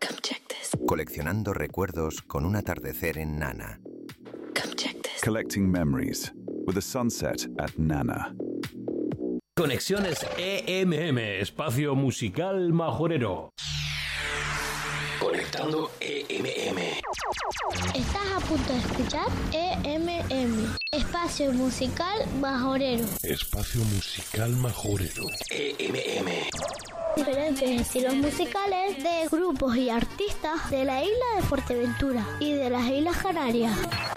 Come check this. Coleccionando recuerdos con un atardecer en Nana. Come check this. Collecting memories with a sunset at Nana. Conexiones EMM, espacio musical majorero. Conectando EMM. Estás a punto de escuchar EMM, espacio musical majorero. Espacio musical majorero. EMM. Diferentes estilos musicales de grupos y artistas de la isla de Fuerteventura y de las Islas Canarias.